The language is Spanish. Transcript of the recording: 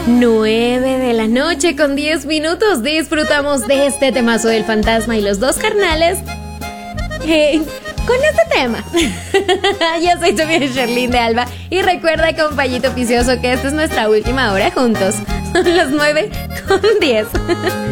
9 de la noche con 10 minutos. Disfrutamos de este temazo del fantasma y los dos carnales. Con este tema. Yo soy tu amiga Sherlyn de Alba. Y recuerda, compayito oficioso, que esta es nuestra última hora juntos. Son las 9:10.